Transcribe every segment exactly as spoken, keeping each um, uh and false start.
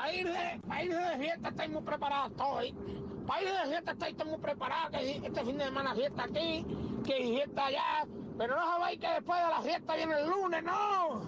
Para ir de, para ir de fiesta estáis muy preparados todos. Para ir de fiesta estáis todos muy preparados. Que este fin de semana fiesta aquí, que fiesta allá. Pero no sabéis que después de la fiesta viene el lunes, ¿no?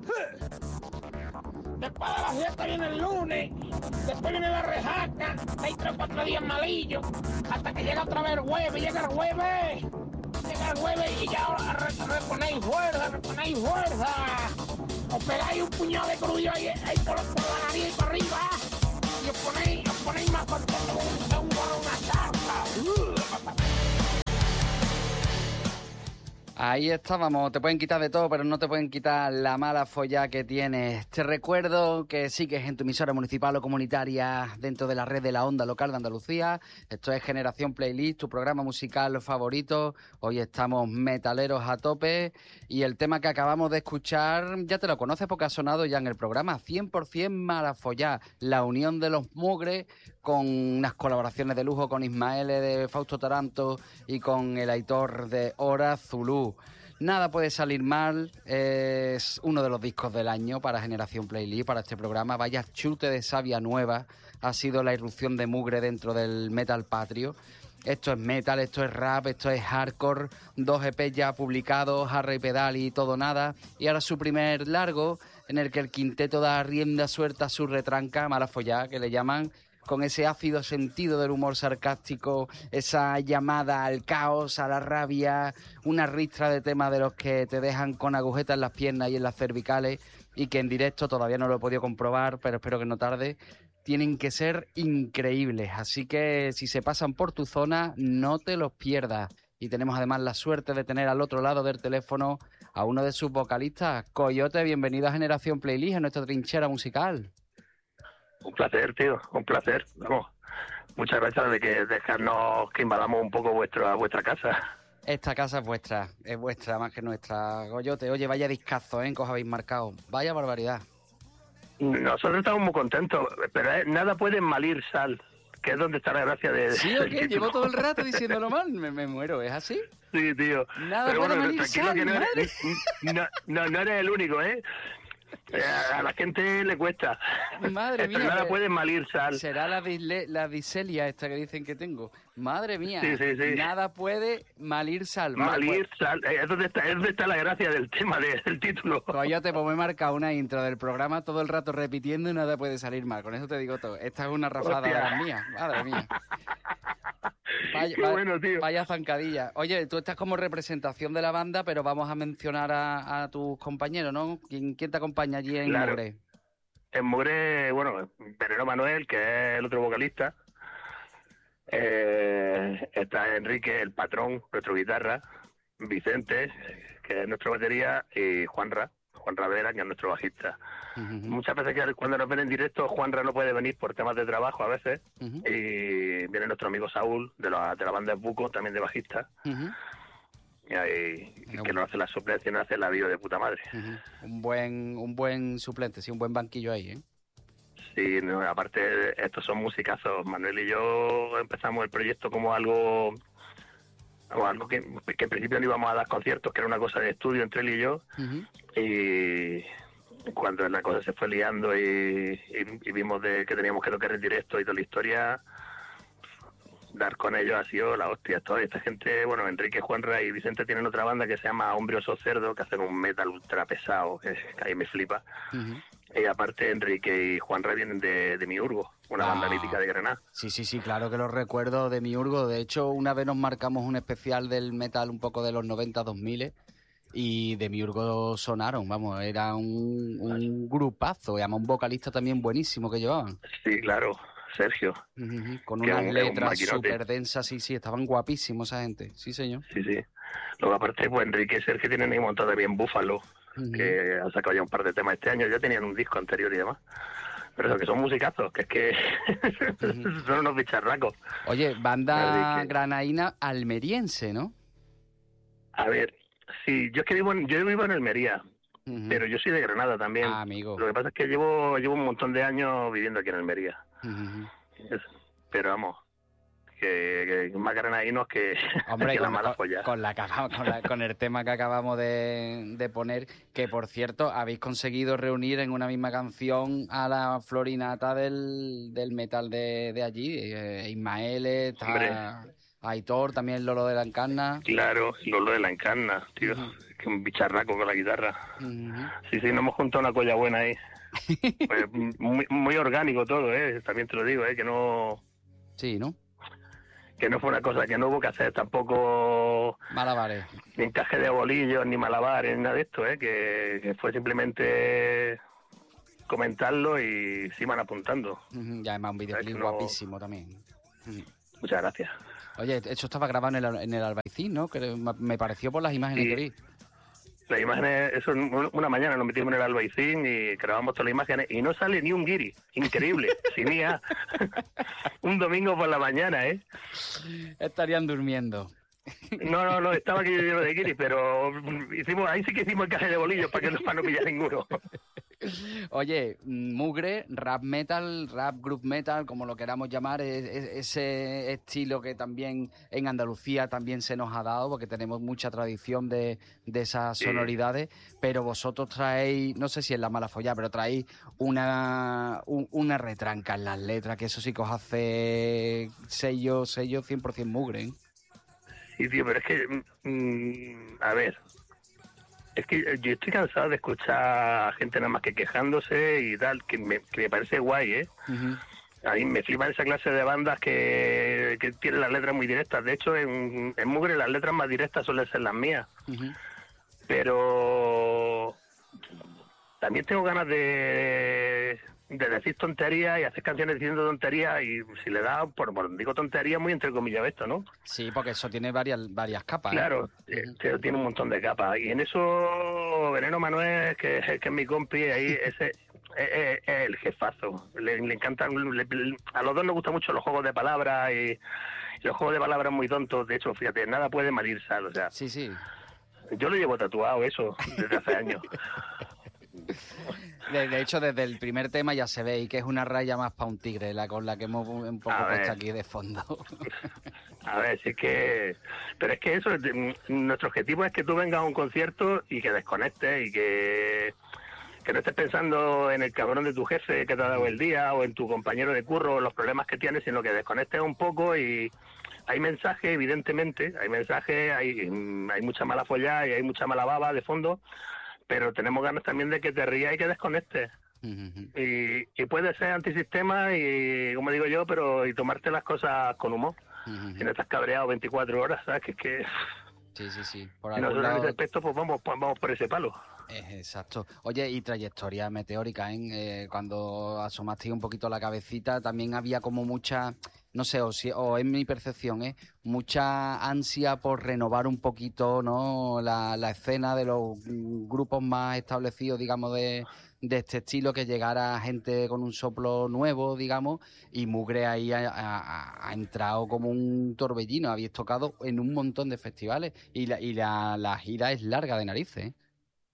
Después de la fiesta viene el lunes. Después viene la resaca. Hay tres o cuatro días malillos. Hasta que llega otra vez el jueves. Llega el jueves. Llega el jueves y ya reponéis fuerza, reponéis fuerza. Os pegáis un puñado de crudillo ahí, ahí por, por la nariz y para arriba. Y os ponéis, os ponéis más contentos que un gorro una tarta. Ahí estábamos, te pueden quitar de todo, pero no te pueden quitar la mala folla que tienes. Te recuerdo que sigues en tu emisora municipal o comunitaria dentro de la red de la onda local de Andalucía. Esto es Generación Playlist, tu programa musical favorito. Hoy estamos metaleros a tope y el tema que acabamos de escuchar ya te lo conoces porque ha sonado ya en el programa. cien por ciento mala folla, la unión de los mugres con unas colaboraciones de lujo con Ismael de Fausto Taranto y con el Aitor de Hora Zulú. Nada puede salir mal, es uno de los discos del año para Generación Playlist, para este programa. Vaya chute de savia nueva ha sido la irrupción de mugre dentro del metal patrio. Esto es metal, esto es rap, esto es hardcore, dos E P ya publicados, Harry Pedal y Todo Nada, y ahora su primer largo, en el que el quinteto da rienda suelta a su retranca, mala follá, que le llaman, con ese ácido sentido del humor sarcástico, esa llamada al caos, a la rabia, una ristra de temas de los que te dejan con agujetas en las piernas y en las cervicales, y que en directo todavía no lo he podido comprobar, pero espero que no tarde, tienen que ser increíbles. Así que si se pasan por tu zona, no te los pierdas. Y tenemos además la suerte de tener al otro lado del teléfono a uno de sus vocalistas. Coyote, bienvenido a Generación Playlist, a nuestra trinchera musical. Un placer, tío, un placer. Vamos, muchas gracias de que dejarnos que invadamos un poco vuestra vuestra casa. Esta casa es vuestra, es vuestra más que nuestra. Coyote, oye, vaya discazo, ¿eh? Que os habéis marcado. Vaya barbaridad. Nosotros estamos muy contentos, pero eh, nada puede malir sal, que es donde está la gracia de... ¿Sí o qué? Llevo todo el rato diciéndolo mal, me, me muero, ¿es así? Sí, tío. Nada pero puede bueno, malir tranquilo sal, que no ¿vale? eres, no, no, no eres el único, ¿eh? A la gente le cuesta. Madre mía. Nada puede malir sal. Será la, disle, la diselia esta que dicen que tengo. Madre mía. Sí, sí, sí. Nada puede malir sal. Malir pues, sal. Es donde está, es donde está la gracia del tema, de, del título. Coyote, pues me he marcado una intro del programa todo el rato repitiendo y nada puede salir mal. Con eso te digo todo. Esta es una rafada de las mías. Madre mía. Vaya, Qué bueno, tío. Vaya zancadilla. Oye, tú estás como representación de la banda, pero vamos a mencionar a, a tus compañeros, ¿no? ¿Quién, quién te acompaña allí en Claro. Mugre? En Mugre, bueno, Veneno Manuel, que es el otro vocalista. Eh, está Enrique, el patrón, nuestro guitarra. Vicente, que es nuestra batería. Y Juanra, Juanra Vera, que es nuestro bajista. Uh-huh. Muchas veces que cuando nos ven en directo, Juanra no puede venir por temas de trabajo a veces. Uh-huh. Y viene nuestro amigo Saúl, de la, de la banda de Buco, también de bajista. Uh-huh. Y ahí, no, que nos hace la suplencia y nos hace la vida de puta madre. Uh-huh. Un buen un buen suplente, sí, un buen banquillo ahí, ¿eh? Sí, no, aparte estos son musicazos. Manuel y yo empezamos el proyecto como algo... o algo que, que en principio no íbamos a dar conciertos, que era una cosa de estudio entre él y yo. Uh-huh. Y cuando la cosa se fue liando y, y, y vimos de que teníamos que tocar en directo y toda la historia, dar con ellos ha sido la hostia. Toda esta gente, bueno, Enrique, Juanra y Vicente tienen otra banda que se llama Hombre Oso Cerdo, que hacen un metal ultra pesado, que, que ahí me flipa. Uh-huh. Y aparte Enrique y Juanra vienen de, de Miurgo, una ah. banda mítica de Granada. Sí, sí, sí, claro que lo recuerdo, de Miurgo. De hecho, una vez nos marcamos un especial del metal un poco de los noventa, dos mil, y de Miurgo sonaron, vamos, era un, un grupazo, y además un vocalista también buenísimo que llevaban. Sí, claro, Sergio. Uh-huh, con unas un, letras súper densas, sí, sí, estaban guapísimos esa gente, sí señor. Sí, sí. Luego aparte, pues Enrique y Sergio tienen ahí montado de bien Búfalo, uh-huh. que han sacado ya un par de temas este año, ya tenían un disco anterior y demás. Pero eso, que son musicazos, que es que uh-huh. son unos bicharracos. Oye, banda que... granaína almeriense, ¿no? A ver, sí, yo es que vivo en, yo vivo en Almería, uh-huh. pero yo soy de Granada también. Ah, amigo. Lo que pasa es que llevo llevo un montón de años viviendo aquí en Almería. Uh-huh. Es, pero vamos, que, que más granadinos que, Hombre, que la con, mala con- folla. con la, que acabamos- con, la- con el tema que acabamos de, de poner, que por cierto, habéis conseguido reunir en una misma canción a la florinata del, del metal de, de allí. Eh, Ismael, Hombre, está Aitor, también Lolo de la Encarna. claro, Lolo de la Encarna, tío, Ujú. que un bicharraco con la guitarra. Ujú. Sí, sí, nos hemos juntado una colla buena ahí. Pues, muy, muy orgánico todo, ¿eh? También te lo digo, ¿eh? Que no, Sí, ¿no? que no fue una cosa, que no hubo que hacer tampoco Malabares. ni encaje de bolillos, ni malabares, ni nada de esto, ¿eh? Que, que fue simplemente comentarlo y se iban apuntando. Ujú. Y además un videoclip que no- guapísimo también. Ujú. Muchas gracias. Oye, eso estaba grabado en el, en el Albaicín, ¿no? Que me me pareció por las imágenes Sí. que vi. Las imágenes, eso, una mañana nos metimos en el Albaicín y grabamos todas las imágenes y no sale ni un guiri. Increíble, sin I A. Un domingo por la mañana, ¿eh? Estarían durmiendo. No, no, no, estaba aquello lleno de guiris, pero hicimos, ahí sí que hicimos encaje de bolillos para que no, para no pillar ninguno. Oye, mugre, rap metal, rap group metal, como lo queramos llamar, es- es- ese estilo que también en Andalucía también se nos ha dado, porque tenemos mucha tradición de, de esas Sí. sonoridades, pero vosotros traéis, no sé si es la mala follada, pero traéis una, un- una retranca en las letras, que eso sí que os hace sello, sello cien por ciento mugre, ¿eh? Sí, tío, pero es que, mm, a ver, es que yo estoy cansado de escuchar a gente nada más que quejándose y tal, que me, que me parece guay, ¿eh? Ujú. A mí me flipan esa clase de bandas que, que tienen las letras muy directas. De hecho, en, en Mugre las letras más directas suelen ser las mías. Ujú. Pero también tengo ganas de, de decir tonterías y hacer canciones diciendo tonterías y si le da, por, por digo tonterías muy entre comillas esto, ¿no? Sí, porque eso tiene varias, varias capas, ¿eh? Claro, eh, te- tiene un montón de capas. Y en eso, Veneno Manuel, que, que es mi compi, ahí ese es, es- es el jefazo. Le, le encantan, le- le- a los dos nos gustan mucho los juegos de palabras y, y los juegos de palabras muy tontos. De hecho, fíjate, nada puede malir sal. O sea, Sí, sí. yo lo llevo tatuado eso desde hace años. De, de hecho, desde el primer tema ya se ve y que es una raya más para un tigre, la con la que hemos un poco A ver. puesto aquí de fondo. A ver, si es que... Pero es que eso, de- nuestro objetivo es que tú vengas a un concierto y que desconectes y que... Que no estés pensando en el cabrón de tu jefe que te ha dado el día o en tu compañero de curro o los problemas que tienes, sino que desconectes un poco y hay mensajes, evidentemente, hay mensajes, hay, mm, hay mucha mala follada y hay mucha mala baba de fondo, pero tenemos ganas también de que te rías y que desconectes. Y, y puede ser antisistema y, como digo yo, pero y tomarte las cosas con humor. Si no estás cabreado veinticuatro horas, ¿sabes? Que es que... Sí, sí, sí. Por Y algún nosotros en lado... ese aspecto pues vamos, pues vamos por ese palo. Eh, Exacto. Oye, y trayectoria meteórica, ¿eh? Eh, cuando asomaste un poquito la cabecita, también había como mucha, no sé, o, si, o es mi percepción, ¿eh? Mucha ansia por renovar un poquito, ¿no? La, la escena de los mm, grupos más establecidos, digamos, de, de este estilo, que llegara gente con un soplo nuevo, digamos, y Mugre ahí ha, ha- ha entrado como un torbellino. Habéis tocado en un montón de festivales y la, y la, la gira es larga de narices, ¿eh?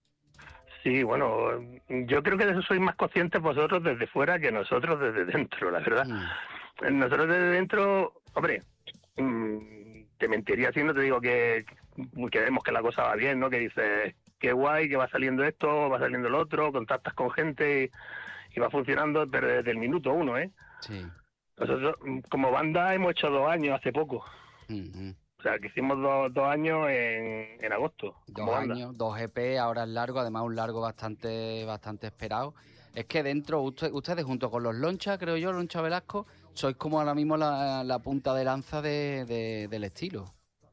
Sí, bueno, yo creo que de eso sois más conscientes vosotros desde fuera que nosotros desde dentro, la verdad. Mm. Nosotros desde dentro, hombre, mm, te mentiría si no te digo que, que vemos que la cosa va bien, ¿no? Que dices, qué guay, que va saliendo esto, va saliendo lo otro, contactas con gente y, y va funcionando, pero desde el minuto uno, ¿eh? Sí. Nosotros, mm, como banda, hemos hecho dos años hace poco. Ujú. O sea, que hicimos dos, dos años en, en agosto, como Dos banda. años, dos E P, ahora es largo, además un largo bastante bastante esperado. Es que dentro, usted- ustedes junto con los Loncha, creo yo, Loncha Velasco, sois como ahora mismo la, la punta de lanza de, de- del estilo.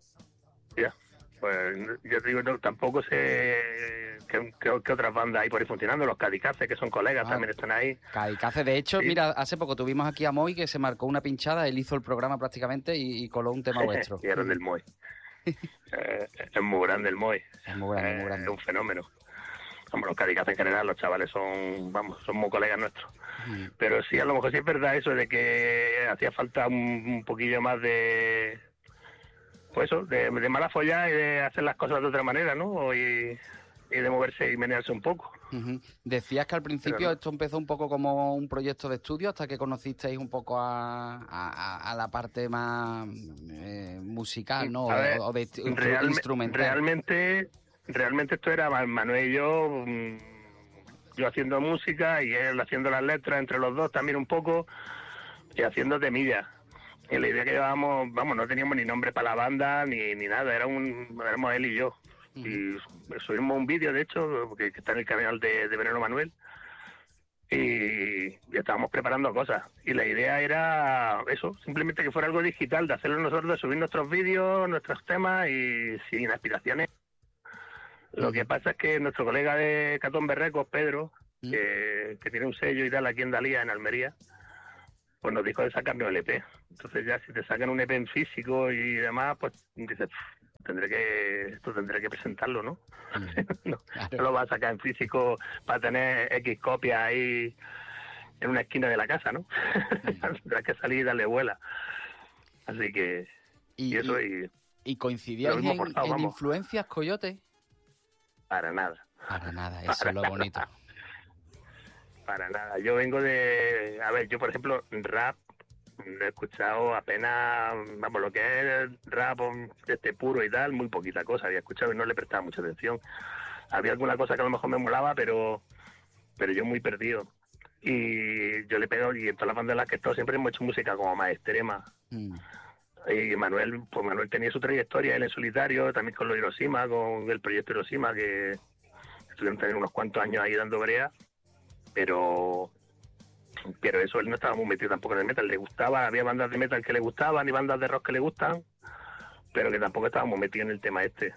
Ya, pues yo te digo, no, tampoco sé qué, qué- qué otras bandas hay por ahí funcionando. Los Cadicaces, que son colegas, Ah. también están ahí. Kaikace, de hecho, Sí. mira, hace poco tuvimos aquí a Moy, que se marcó una pinchada, él hizo el programa prácticamente y, y coló un tema vuestro. Y eran del Moy. Eh, es muy grande el Moy. Es muy grande, muy Eh, grande. Es un fenómeno. Vamos, los Cadicaces en general, los chavales son, vamos, son muy colegas nuestros. Mm. Pero sí, a lo mejor sí es verdad eso de que hacía falta un, un poquillo más de... Pues eso, de, de mala folla y de hacer las cosas de otra manera, ¿no? Y, y de moverse y menearse un poco. Uh-huh. Decías que al principio Pero, esto empezó un poco como un proyecto de estudio hasta que conocisteis un poco a, a, a la parte más eh, musical, ¿no? O, a de, ver, o de realme, instrumental. Realmente, realmente esto era Manuel y yo, yo haciendo música y él haciendo las letras, entre los dos también un poco, y haciendo temillas. Y la idea que llevábamos, vamos, no teníamos ni nombre para la banda ni, ni nada, era un, éramos él y yo. Uh-huh. Y subimos un vídeo, de hecho, que, que está en el canal de, de Veneno Manuel, y, y estábamos preparando cosas. Y la idea era eso, simplemente que fuera algo digital, de hacerlo nosotros, de subir nuestros vídeos, nuestros temas y sin aspiraciones. Uh-huh. Lo que pasa es que nuestro colega de Catón Berrecos, Pedro, uh-huh. que, que tiene un sello y tal aquí en Dalía, en Almería, pues nos dijo de sacarnos el E P. Entonces ya si te sacan un E P en físico y demás, pues dices, tendré que esto tendré que presentarlo, ¿no? Mm, no, claro. No lo vas a sacar en físico para tener X copias ahí en una esquina de la casa, ¿no? Mm. Tendrás que salir y darle vuela. Así que... ¿Y, y eso y, y... ¿y coincidíais en, forzado, en influencias, Coyote? Para nada. Para nada, eso para es lo nada. bonito. Para nada. Yo vengo de... A ver, yo por ejemplo, rap, he escuchado apenas, vamos, lo que es rap este puro y tal, muy poquita cosa. Había escuchado y no le prestaba mucha atención. Había alguna cosa que a lo mejor me molaba, pero pero yo muy perdido. Y yo le pego, y en todas las bandas en las que he estado siempre hemos hecho música como más extrema. Mm. Y Manuel, pues Manuel tenía su trayectoria, él en solitario, también con los Hiroshima, con el proyecto Hiroshima, que estuvieron también unos cuantos años ahí dando brea. Pero pero eso, él no estaba muy metido tampoco en el metal, le gustaba, había bandas de metal que le gustaban y bandas de rock que le gustan, pero que tampoco estábamos metidos en el tema este.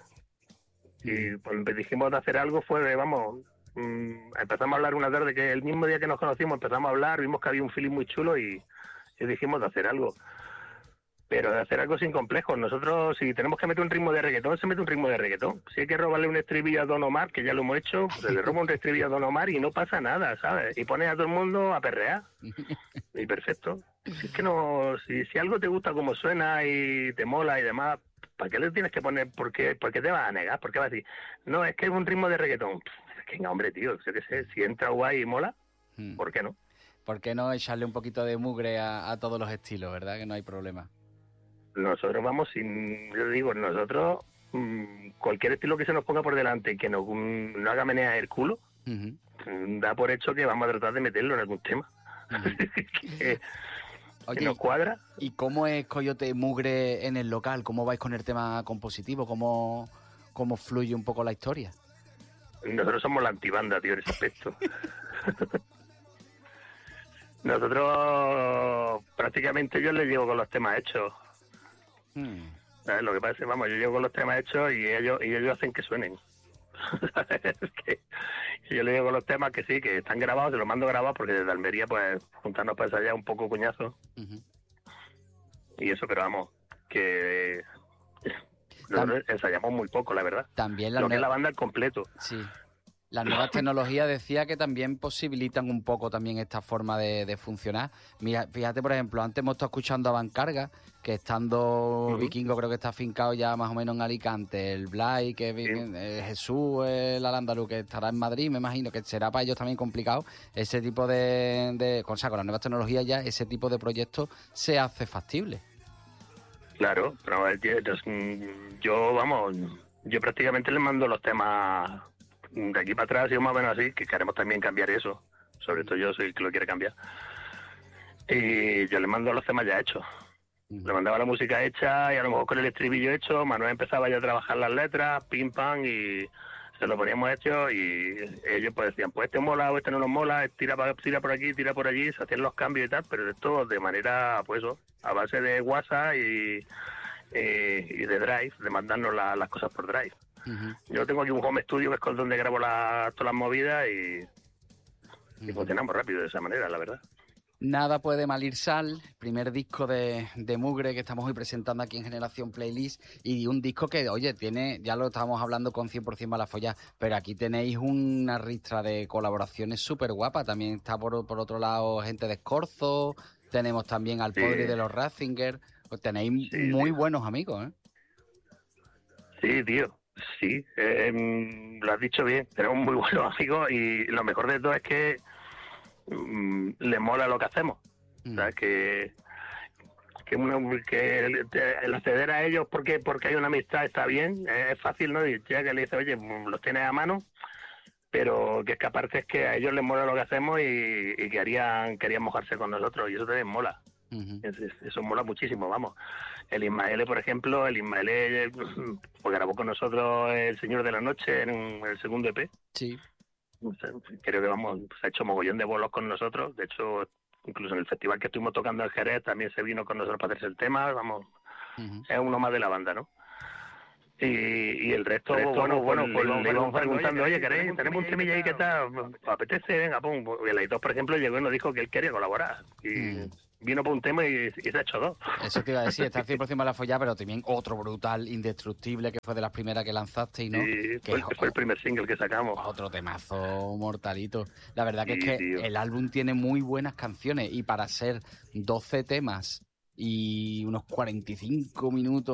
Y cuando dijimos de hacer algo fue, vamos, mmm, empezamos a hablar una tarde, que el mismo día que nos conocimos empezamos a hablar, vimos que había un feeling muy chulo y, y dijimos de hacer algo. Pero de hacer algo sin complejos. Nosotros, si tenemos que meter un ritmo de reggaetón, se mete un ritmo de reggaetón. Si hay que robarle un estribillo a Don Omar, que ya lo hemos hecho, pues le roba un estribillo a Don Omar y no pasa nada, ¿sabes? Y pones a todo el mundo a perrear. Y perfecto. Si es que no, si, si algo te gusta como suena y te mola y demás, ¿para qué le tienes que poner? ¿Por qué, por qué te vas a negar? ¿Por qué vas a decir? No, es que es un ritmo de reggaetón. Es que, hombre, tío, yo qué sé, si entra guay y mola, ¿por qué no? ¿Por qué no echarle un poquito de mugre a, a todos los estilos, verdad? Que no hay problema. Nosotros vamos sin, yo digo, nosotros mmm, cualquier estilo que se nos ponga por delante y que nos um, no haga menear el culo, uh-huh. da por hecho que vamos a tratar de meterlo en algún tema. Uh-huh. que, Oye, que nos cuadra. ¿Y cómo es Coyote Mugre en el local? ¿Cómo vais con el tema compositivo? ¿Cómo, cómo fluye un poco la historia? Nosotros somos la antibanda, tío, en ese aspecto. Nosotros prácticamente yo les llevo con los temas hechos. Hmm. ¿Sabes? Lo que pasa es que, vamos, yo llego con los temas hechos y ellos y ellos hacen que suenen. Es que yo le digo con los temas que sí, que están grabados, se los mando grabados porque desde Almería, pues, juntarnos para ensayar un poco coñazo. Uh-huh. Y eso, pero vamos, que nosotros ensayamos muy poco, la verdad. También la Lo ne- que es la banda al completo. Sí. Las nuevas tecnologías decía que también posibilitan un poco también esta forma de, de funcionar. Mira, fíjate, por ejemplo, antes hemos estado escuchando a Bancarga, que estando uh-huh. Vikingo creo que está afincado ya más o menos en Alicante, el Blay, que sí. eh, Jesús, el Al-Andalus, que estará en Madrid, me imagino que será para ellos también complicado. Ese tipo de, de o sea, con las nuevas tecnologías ya ese tipo de proyectos se hace factible. Claro, pero yo, yo vamos, yo prácticamente les mando los temas de aquí para atrás y más o menos así, que queremos también cambiar eso, sobre todo yo soy el que lo quiere cambiar, y yo le mando los temas ya hechos, uh-huh. le mandaba la música hecha y a lo mejor con el estribillo hecho, Manuel empezaba ya a trabajar las letras, pim pam, y se lo poníamos hecho y ellos pues decían, pues este mola o este no nos mola, tira, tira por aquí, tira por allí, se hacían los cambios y tal, pero esto de manera, pues eso, a base de WhatsApp y, y, y de Drive, de mandarnos la, las cosas por Drive. Uh-huh. Yo tengo aquí un home studio que es con donde grabo la, todas las movidas y, uh-huh. y funcionamos rápido de esa manera, la verdad. Nada puede mal ir sal, primer disco de, de Mugre que estamos hoy presentando aquí en Generación Playlist, y un disco que, oye, tiene, ya lo estábamos hablando con cien por ciento Malafolla, pero aquí tenéis una ristra de colaboraciones súper guapa. También está por, por otro lado gente de Escorzo, tenemos también al sí. Podri de los Ratzinger, pues tenéis sí, muy tío. buenos amigos, ¿eh? Sí, tío. Sí, eh, lo has dicho bien, tenemos muy buenos amigos y lo mejor de todo es que mm, les mola lo que hacemos. Mm. O sea, que, que, uno- que el, el acceder a ellos porque porque hay una amistad está bien, es fácil, ¿no? Y ya que le dice, oye, los tienes a mano, pero que es que aparte es que a ellos les mola lo que hacemos y, y querían, querían mojarse con nosotros y eso también mola. Uh-huh. Es- es- Eso mola muchísimo, vamos. El Ismael, por ejemplo, el Ismael eh, pues grabó con nosotros El Señor de la Noche en el segundo E P. Sí. O sea, creo que vamos, se ha hecho mogollón de bolos con nosotros. De hecho, incluso en el festival que estuvimos tocando en Jerez también se vino con nosotros para hacerse el tema. Vamos, Uh-huh. es uno más de la banda, ¿no? Y, y el resto, El resto, bueno, bueno, bueno, pues pues le le íbamos íbamos preguntando, oye, preguntando, ¿queréis? Tenemos un temilla ahí, ¿qué tal? ¿Os apetece? Venga, pum. Y el Aitor, por ejemplo, llegó y nos dijo que él quería colaborar. Y Mm. vino por un tema y, y se ha hecho dos. Eso te iba a decir, está al cien por ciento la follada, pero también otro brutal, Indestructible, que fue de las primeras que lanzaste y no. Y que fue, es fue el primer single que sacamos. otro temazo mortalito. La verdad que Sí, es que tío. el álbum tiene muy buenas canciones y para ser doce temas y unos cuarenta y cinco minutos